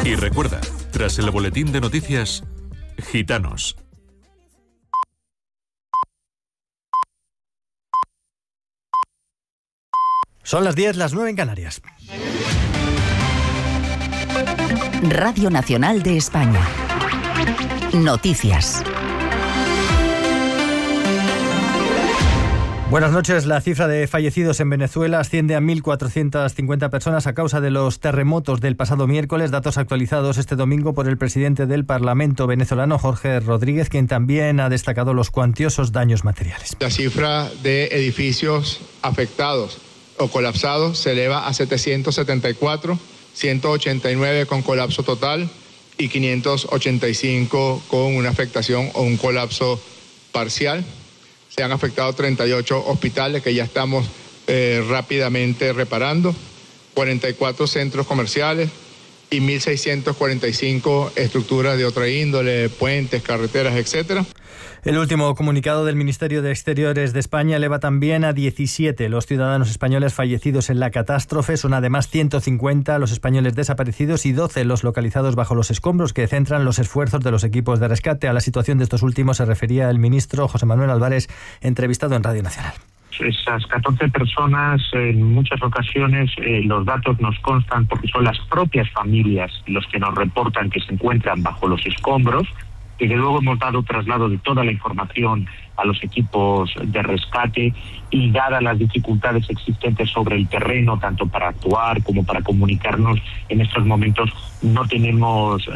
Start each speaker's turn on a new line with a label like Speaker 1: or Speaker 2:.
Speaker 1: Y recuerda, tras el boletín de noticias, Gitanos.
Speaker 2: Son las 10, las 9 en Canarias.
Speaker 3: Radio Nacional de España. Noticias.
Speaker 2: Buenas noches. La cifra de fallecidos en Venezuela asciende a 1.450 personas a causa de los terremotos del pasado miércoles, datos actualizados este domingo por el presidente del Parlamento venezolano, Jorge Rodríguez, quien también ha destacado los cuantiosos daños materiales.
Speaker 4: La cifra de edificios afectados o colapsados se eleva a 774, 189 con colapso total y 585 con una afectación o un colapso parcial. Se han afectado 38 hospitales que ya estamos rápidamente reparando, 44 centros comerciales y 1.645 estructuras de otra índole, puentes, carreteras, etcétera.
Speaker 2: El último comunicado del Ministerio de Exteriores de España eleva también a 17 los ciudadanos españoles fallecidos en la catástrofe. Son además 150 los españoles desaparecidos y 12 los localizados bajo los escombros, que centran los esfuerzos de los equipos de rescate. A la situación de estos últimos se refería el ministro José Manuel Álvarez, entrevistado en Radio Nacional.
Speaker 5: Esas 14 personas, en muchas ocasiones los datos nos constan porque son las propias familias los que nos reportan que se encuentran bajo los escombros, y que luego hemos dado traslado de toda la información a los equipos de rescate, y dadas las dificultades existentes sobre el terreno, tanto para actuar como para comunicarnos en estos momentos, no tenemos